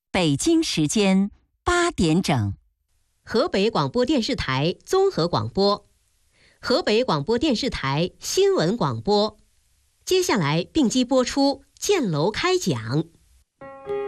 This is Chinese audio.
北京时间8点整。 河北广播电视台综合广播，河北广播电视台新闻广播。接下来并机播出《建楼开讲》。